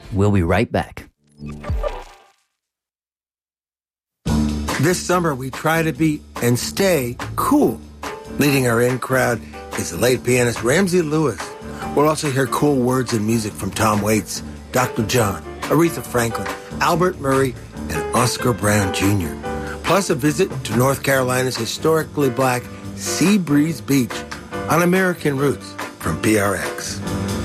We'll be right back. This summer, we try to be and stay cool. Leading our in crowd is the late pianist Ramsey Lewis. We'll also hear cool words and music from Tom Waits, Dr. John, Aretha Franklin, Albert Murray, and Oscar Brown Jr. Plus a visit to North Carolina's historically black Sea Breeze Beach on American Roots from PRX.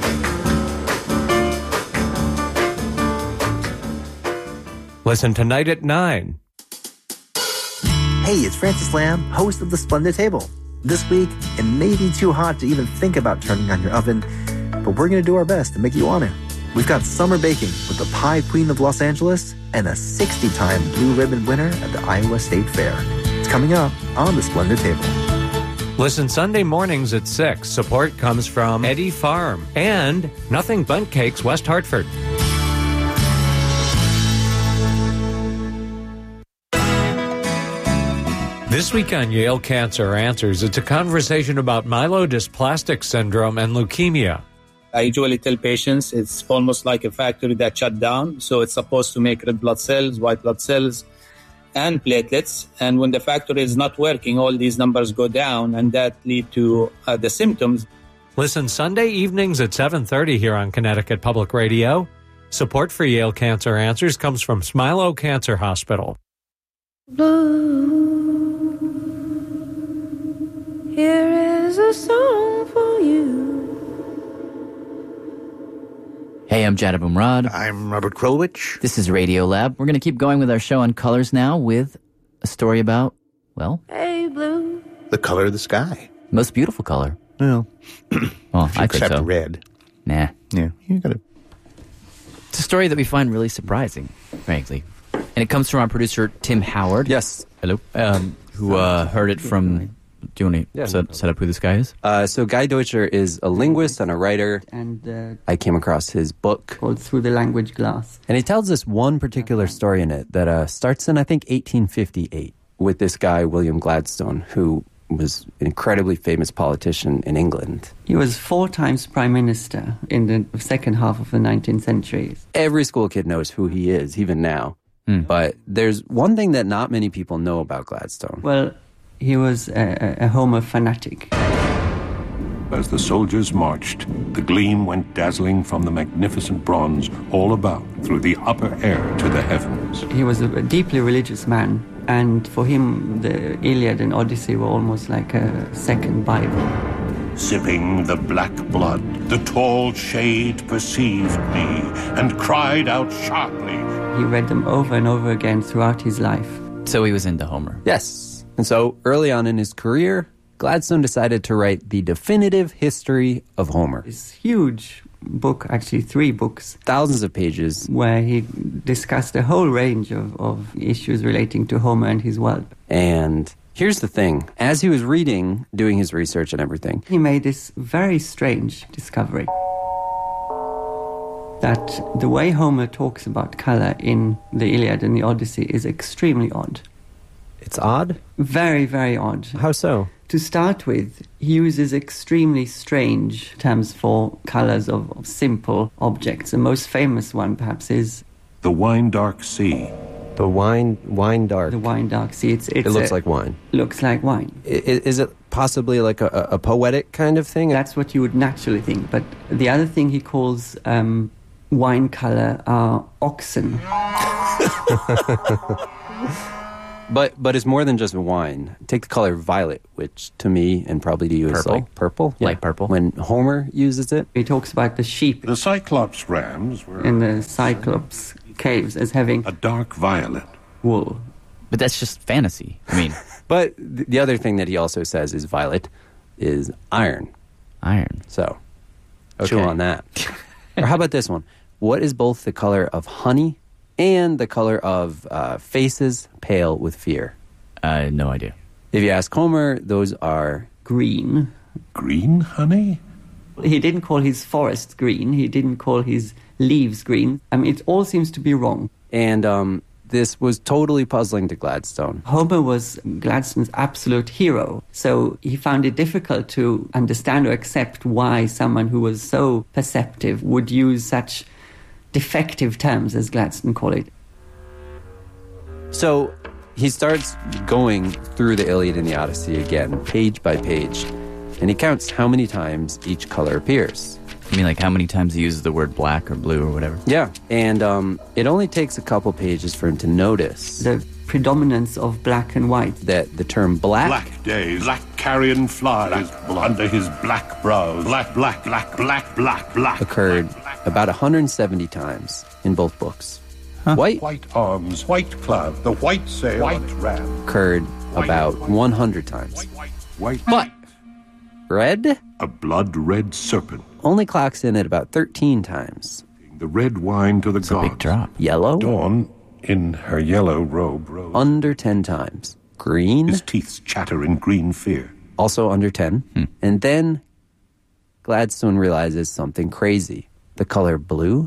Listen tonight at 9. Hey, it's Francis Lamb, host of The Splendid Table. This week, it may be too hot to even think about turning on your oven, but we're going to do our best to make you want to. We've got summer baking with the Pie Queen of Los Angeles and a 60-time Blue Ribbon winner at the Iowa State Fair. It's coming up on The Splendid Table. Listen Sunday mornings at 6. Support comes from Eddie Farm and Nothing Bundt Cakes, West Hartford. This week on Yale Cancer Answers, it's a conversation about myelodysplastic syndrome and leukemia. I usually tell patients it's almost like a factory that shut down. So it's supposed to make red blood cells, white blood cells, and platelets. And when the factory is not working, all these numbers go down, and that lead to the symptoms. Listen Sunday evenings at 7:30 here on Connecticut Public Radio. Support for Yale Cancer Answers comes from Smilow Cancer Hospital. Here is a song for you. Hey, I'm Jada Bumrad. I'm Robert Krulwich. This is Radio Lab. We're going to keep going with our show on colors now with a story about, well, Hey, blue. The color of the sky. most beautiful color. Well, Well, I think except so. red. Nah. Yeah, you gotta. It's a story that we find really surprising, frankly. And it comes from our producer, Tim Howard. Yes. Hello. Who heard it from... Do you want to set up who this guy is? So Guy Deutscher is a linguist and a writer. And I came across his book called Through the Language Glass. And he tells us one particular story in it that starts in, I think, 1858 with this guy, William Gladstone, who was an incredibly famous politician in England. He was 4 times prime minister in the second half of the 19th century. Every school kid knows who he is, even now. But there's one thing that not many people know about Gladstone. Well, he was a Homer fanatic. As the soldiers marched, the gleam went dazzling from the magnificent bronze all about through the upper air to the heavens. He was a deeply religious man, and for him, the Iliad and Odyssey were almost like a second Bible. Sipping the black blood, the tall shade perceived me and cried out sharply. He read them over and over again throughout his life. So he was into Homer. Yes. And so early on in his career, Gladstone decided to write the definitive history of Homer. This huge book, actually 3 books. Thousands of pages. Where he discussed a whole range of issues relating to Homer and his world. And here's the thing. As he was reading, doing his research and everything, he made this very strange discovery. That the way Homer talks about color in the Iliad and the Odyssey is extremely odd. It's odd? Very, very odd. How so? To start with, he uses extremely strange terms for colors of simple objects. The most famous one, perhaps, is... The wine-dark sea. The wine-dark. The wine-dark sea. It looks like wine. Looks like wine. Is it possibly like a poetic kind of thing? That's what you would naturally think. But the other thing he calls wine color are oxen. But it's more than just wine. Take the color violet, which to me and probably to you is like purple. Yeah. Like purple. When Homer uses it. He talks about the sheep. The Cyclops rams were... in the Cyclops caves as having... a dark violet. Wool. But that's just fantasy. I mean... But the other thing that he also says is violet is iron. Iron. So, chew on that. Or how about this one? What is both the color of honey and the color of faces pale with fear? No idea. If you ask Homer, those are... green. Green honey? He didn't call his forests green. He didn't call his leaves green. I mean, it all seems to be wrong. And this was totally puzzling to Gladstone. Homer was Gladstone's absolute hero. So he found it difficult to understand or accept why someone who was so perceptive would use such defective terms, as Gladstone called it. So he starts going through the Iliad and the Odyssey again, page by page, and he counts how many times each color appears. You mean like how many times he uses the word black or blue or whatever? Yeah, and it only takes a couple pages for him to notice The predominance of black and white. that the term black, Black days, black carrion flies, under his black brows, black. occurred about 170 times in both books. White White arms, white cloud, the white sail, white ram. occurred about 100 times. White, But red a blood-red serpent. only clocks in at about 13 times. The red wine to the It's a gods. big drop. Yellow, Dawn, in her yellow robe, rose. under 10 times. Green, His teeth chatter in green fear. also under 10. And then Gladstone realizes something crazy. The color blue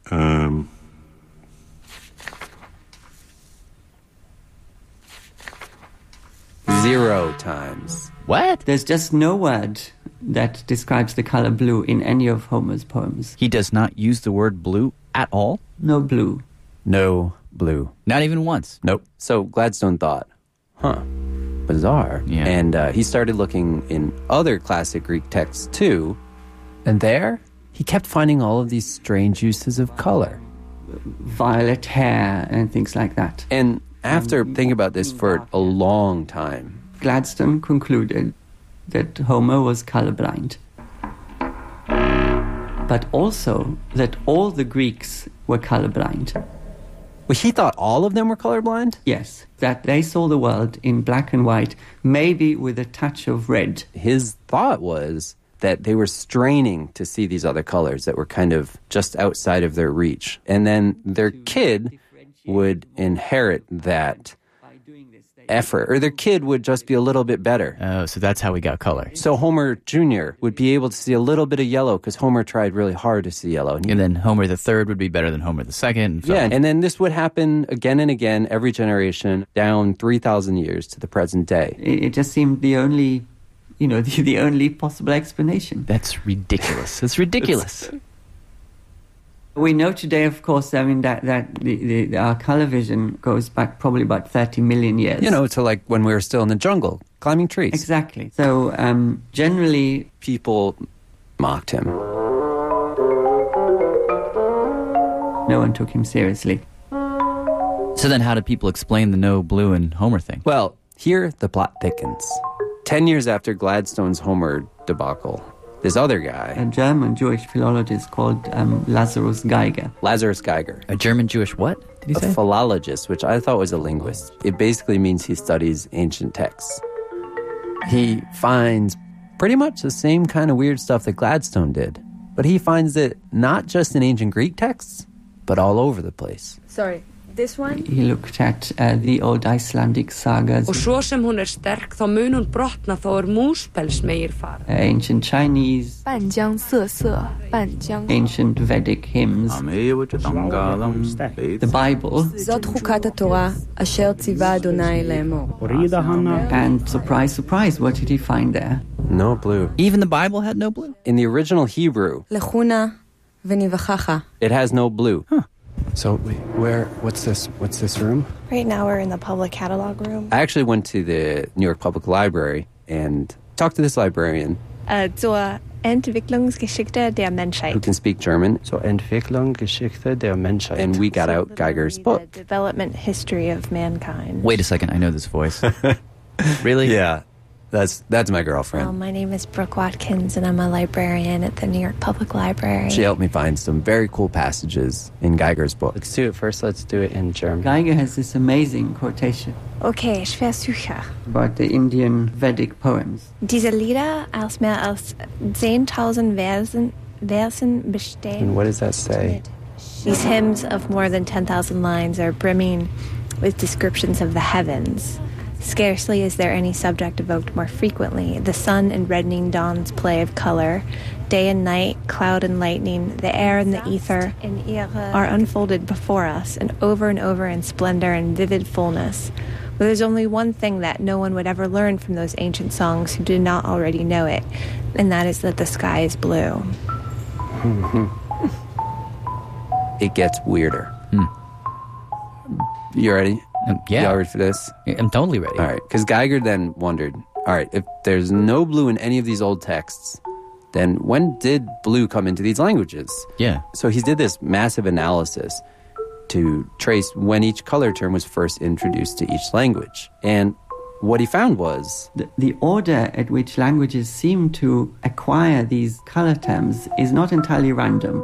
0 times. What? There's just no word that describes the color blue in any of Homer's poems. He does not use the word blue at all? No blue. No blue. Not even once? Nope. So Gladstone thought, bizarre. Yeah. And he started looking in other classic Greek texts too. And there, he kept finding all of these strange uses of color. Violet hair and things like that. And after thinking about this for a long time, Gladstone concluded that Homer was colorblind, but also that all the Greeks were colorblind. well, he thought all of them were colorblind? Yes, that they saw the world in black and white, maybe with a touch of red. His thought was that they were straining to see these other colors that were kind of just outside of their reach. And then their kid would inherit that effort, or their kid would just be a little bit better. Oh, so that's how we got color. So Homer Jr. would be able to see a little bit of yellow because Homer tried really hard to see yellow. And then Homer the Third would be better than Homer the Second. And so Yeah, and then this would happen again and again, every generation, down 3,000 years to the present day. It just seemed the only, the only possible explanation. That's ridiculous. It's ridiculous. We know today, of course, that our color vision goes back probably about 30 million years. To like when we were still in the jungle, climbing trees. Exactly. So generally, People mocked him. no one took him seriously. So then how do people explain the no blue and Homer thing? Well, here the plot thickens. 10 years after Gladstone's Homer debacle, this other guy, A German Jewish philologist called Lazarus Geiger. Lazarus Geiger, A German Jewish what, did he a say? philologist, which I thought was a linguist. It basically means he studies ancient texts. He finds pretty much the same kind of weird stuff that Gladstone did, but he finds it not just in ancient Greek texts, but all over the place. Sorry, this one? He looked at the old Icelandic sagas, Og svo sem hún sterk, þá mun hún brotna þó múspelsmegir fara. ancient Chinese, 半江瑟瑟，半江 ancient Vedic hymns, the Bible, זאת חוקת התורה אשר ציווה אדוני לאמור. and surprise, surprise, what did he find there? No blue. Even the Bible had no blue? In the original Hebrew, לכו נא ונבחך. it has no blue. So what's this room? Right now we're in the public catalog room. I actually went to the New York Public Library and talked to this librarian Zur Entwicklungsgeschichte der Menschheit. who can speak German, So Entwicklung, Geschichte der Menschheit. and we got out Geiger's The book. development history of mankind. Wait a second, I know this voice. Really? Yeah, that's my girlfriend. My name is Brooke Watkins, and I'm a librarian at the New York Public Library. She helped me find some very cool passages in Geiger's book. Let's do it first. Let's do it in German. Geiger has this amazing quotation Okay, ich versuche. about the Indian Vedic poems. Diese Lieder aus mehr als 10.000 Versen bestehen. And what does that say? These hymns of more than 10,000 lines are brimming with descriptions of the heavens. Scarcely is there any subject evoked more frequently. The sun and reddening dawn's play of color, day and night, cloud and lightning, the air and the ether are unfolded before us and over in splendor and vivid fullness. But there's only one thing that no one would ever learn from those ancient songs who did not already know it, and that is that the sky is blue. it gets weirder. You ready? Yeah. You ready for this? I'm totally ready. All right, because Geiger then wondered, all right, if there's no blue in any of these old texts, then when did blue come into these languages? Yeah. So he did this massive analysis to trace when each color term was first introduced to each language. And what he found was... The order at which languages seem to acquire these color terms is not entirely random.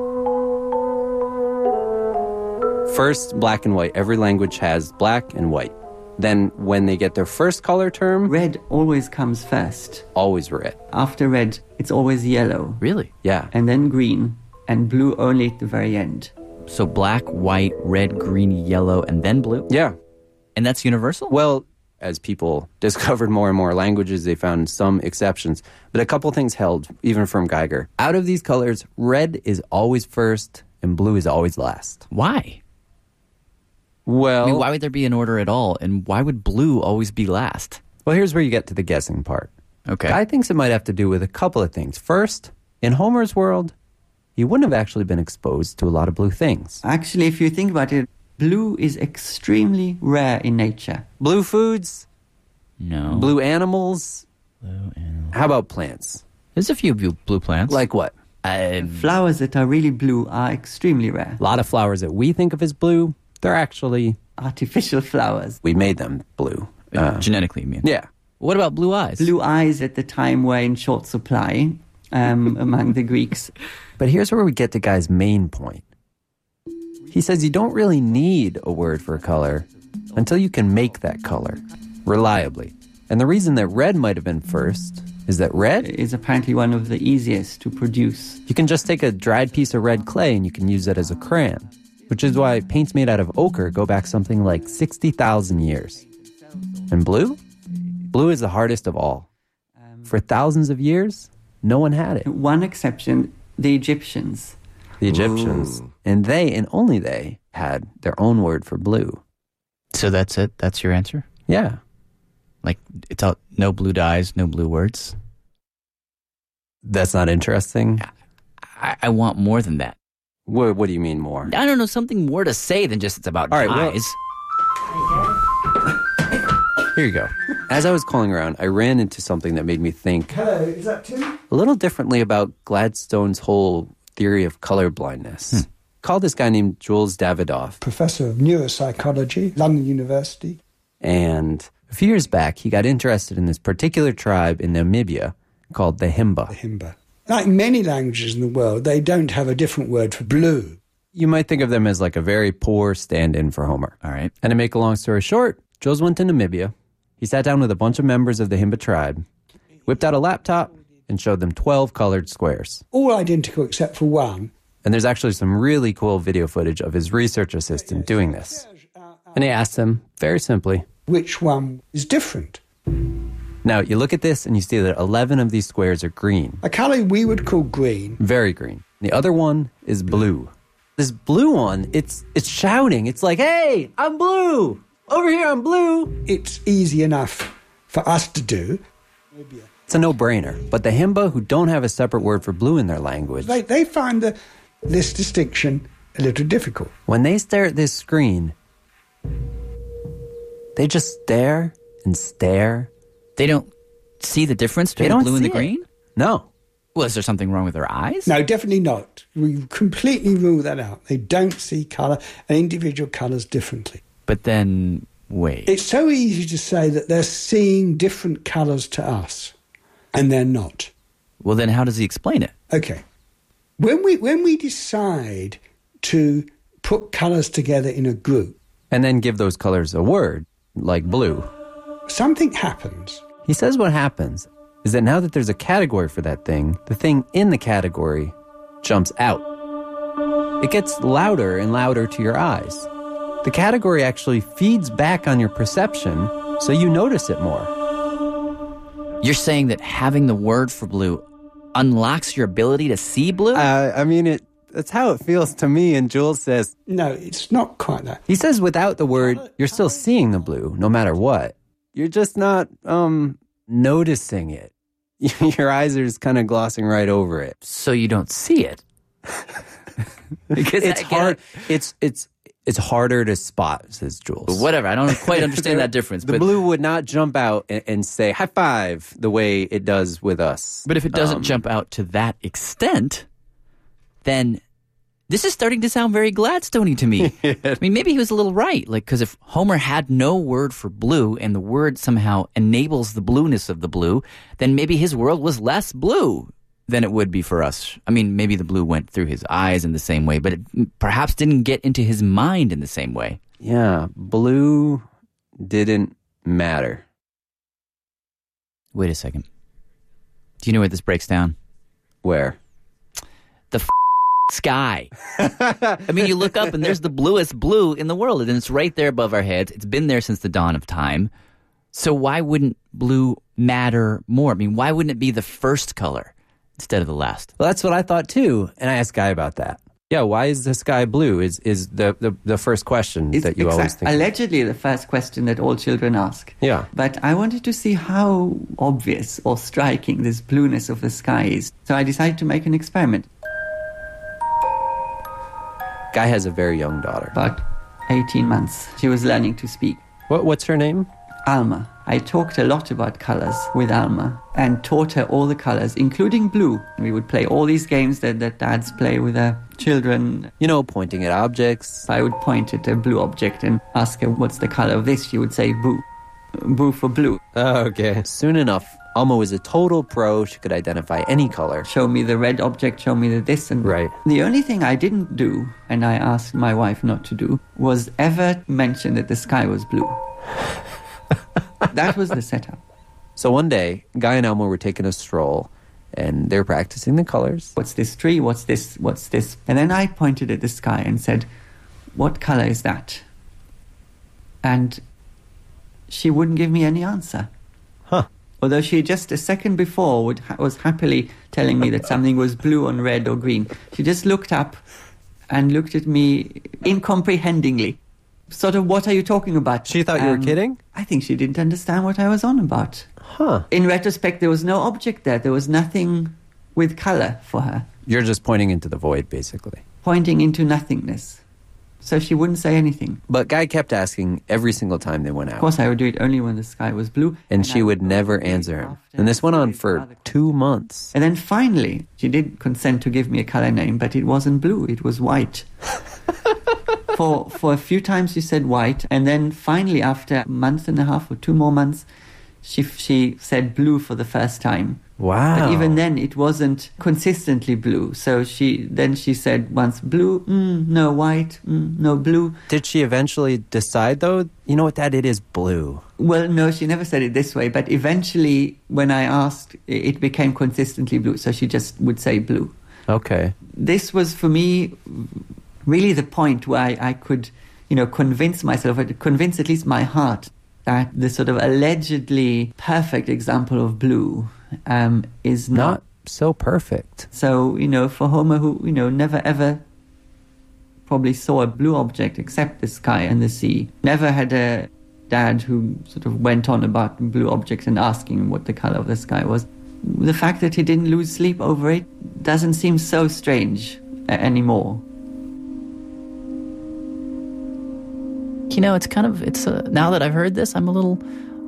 First, black and white. Every language has black and white. Then when they get their first color term... Red always comes first. Always red. After red, it's always yellow. Really? Yeah. And then green, and blue only at the very end. So black, white, red, green, yellow, and then blue? Yeah. And that's universal? Well, as people discovered more and more languages, they found some exceptions. But a couple things held, even from Geiger. Out of these colors, red is always first and blue is always last. Why? Well... I mean, why would there be an order at all? And why would blue always be last? Well, here's where you get to the guessing part. Okay. Guy thinks it might have to do with a couple of things. First, in Homer's world, he wouldn't have actually been exposed to a lot of blue things. Actually, if you think about it, blue is extremely rare in nature. Blue foods? No. Blue animals? Blue animals. How about plants? There's a few blue plants. Like what? Flowers that are really blue are extremely rare. A lot of flowers that we think of as blue, they're actually... artificial flowers. We made them blue. Genetically, you mean? Yeah. What about blue eyes? Blue eyes at the time were in short supply among the Greeks. But here's where we get to Guy's main point. He says you don't really need a word for a color until you can make that color reliably. And the reason that red might have been first is that red is apparently one of the easiest to produce. You can just take a dried piece of red clay and you can use it as a crayon, which is why paints made out of ochre go back something like 60,000 years. And blue? Blue is the hardest of all. For thousands of years, no one had it. One exception, the Egyptians. The Egyptians. Ooh. And they, and only they, had their own word for blue. So that's it? That's your answer? Yeah. Like, it's all, no blue dyes, no blue words? That's not interesting? I want more than that. What do you mean more? I don't know, something more to say than just it's about all right, dyes. Here you go. As I was calling around, I ran into something that made me think Hello, is that Tim? A little differently about Gladstone's whole theory of colorblindness. Called this guy named Jules Davidoff. Professor of neuropsychology, London University. And a few years back, he got interested in this particular tribe in Namibia called the Himba. The Himba. Like many languages in the world, they don't have a different word for blue. You might think of them as like a very poor stand-in for Homer. All right. And to make a long story short, Jules went to Namibia. He sat down with a bunch of members of the Himba tribe, whipped out a laptop, and showed them 12 colored squares. All identical except for one. And there's actually some really cool video footage of his research assistant doing this. And he asked them, very simply, which one is different? Now, you look at this and you see that 11 of these squares are green. A color we would call green. Very green. The other one is blue. This blue one, it's shouting. It's like, hey, I'm blue. Over here, I'm blue. It's easy enough for us to do. It's a no-brainer. But the Himba, who don't have a separate word for blue in their language... They find this distinction a little difficult. When they stare at this screen, they just stare and stare. They don't see the difference between the blue and the green? No. Well, is there something wrong with their eyes? No, definitely not. We completely rule that out. They don't see colour and individual colours differently. But then, wait. It's so easy to say that they're seeing different colours to us, and they're not. Well, then how does he explain it? Okay. When we decide to put colours together in a group... and then give those colours a word, like blue... something happens. He says what happens is that now that there's a category for that thing, the thing in the category jumps out. It gets louder and louder to your eyes. The category actually feeds back on your perception, so you notice it more. You're saying that having the word for blue unlocks your ability to see blue? I mean, that's how it feels to me, and Jules says... No, it's not quite that. He says without the word, you're still seeing the blue, no matter what. You're just not, noticing it. Your eyes are just kind of glossing right over it. So you don't see it. Because It's hard. It's harder to spot, says Jules. Whatever. I don't quite understand that difference. The but blue would not jump out and say high five the way it does with us. But if it doesn't jump out to that extent, then this is starting to sound very Gladstone-y to me. I mean, maybe he was a little right. Like, because if Homer had no word for blue and the word somehow enables the blueness of the blue, then maybe his world was less blue than it would be for us. I mean, maybe the blue went through his eyes in the same way, but it perhaps didn't get into his mind in the same way. Yeah, blue didn't matter. Wait a second. Do you know where this breaks down? Where? The sky. I mean, you look up and there's the bluest blue in the world, and it's right there above our heads. It's been there since the dawn of time. So why wouldn't blue matter more? I mean, why wouldn't it be the first color instead of the last? Well, that's what I thought too, and I asked Guy about that. Yeah, why is the sky blue? Is the first question that you always think. Allegedly, the first question that all children ask. Yeah. But I wanted to see how obvious or striking this blueness of the sky is. So I decided to make an experiment. Guy has a very young daughter. About 18 months. She was learning to speak. What's her name? Alma. I talked a lot about colors with Alma and taught her all the colors, including blue. We would play all these games that dads play with their children. You know, pointing at objects. I would point at a blue object and ask her, what's the color of this? She would say boo. Boo for blue. Oh, okay. Soon enough, Alma was a total pro. She could identify any color. Show me the red object, show me the this. And right. The only thing I didn't do, and I asked my wife not to do, was ever mention that the sky was blue. That was the setup. So one day, Guy and Alma were taking a stroll, and they're practicing the colors. What's this tree? What's this? What's this? And then I pointed at the sky and said, what color is that? And she wouldn't give me any answer. Huh. Although she just a second before was happily telling me that something was blue on red or green. She just looked up and looked at me incomprehendingly. Sort of, what are you talking about? She thought you were kidding? I think she didn't understand what I was on about. Huh. In retrospect, there was no object there. There was nothing with color for her. You're just pointing into the void, basically. Pointing into nothingness. So she wouldn't say anything. But Guy kept asking every single time they went out. Of course, I would do it only when the sky was blue. And she would never answer him. And this went on for 2 months. And then finally, she did consent to give me a color name, but it wasn't blue, it was white. For a few times she said white, and then finally after a month and a half or 2 more months, she said blue for the first time. Wow. But even then it wasn't consistently blue. So she said once blue, no white, no blue. Did she eventually decide though, you know what, Dad, it is blue? Well, no, she never said it this way, but eventually when I asked, it became consistently blue, so she just would say blue. Okay. This was for me really the point where I could, convince myself, convince at least my heart, that the sort of allegedly perfect example of blue is not so perfect. So, for Homer, who, never ever probably saw a blue object except the sky and the sea, never had a dad who sort of went on about blue objects and asking what the color of the sky was. The fact that he didn't lose sleep over it doesn't seem so strange anymore. Now that I've heard this, I'm a little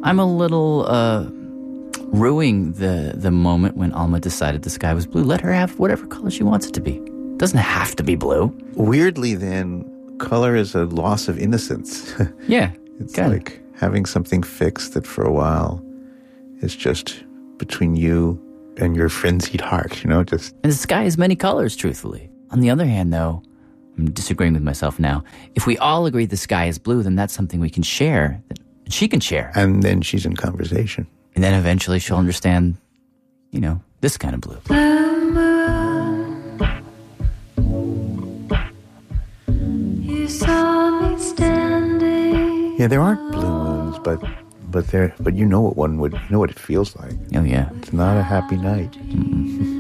ruining the moment when Alma decided the sky was blue. Let her have whatever color she wants it to be. It doesn't have to be blue. Weirdly, then, color is a loss of innocence. Yeah. It's like having something fixed that for a while is just between you and your frenzied heart, And the sky has many colors, truthfully. On the other hand, though, I'm disagreeing with myself now. If we all agree the sky is blue, then that's something we can share, that she can share. And then she's in conversation. And then eventually she'll understand, this kind of blue. You saw me standing. Yeah, there aren't blue moons, but you know what it feels like. Oh yeah. It's not a happy night.